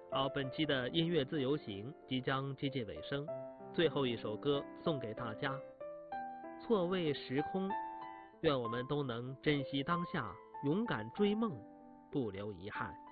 好，本期的音乐自由行即将接近尾声，最后一首歌送给大家，错位时空，愿我们都能珍惜当下，勇敢追梦，不留遗憾。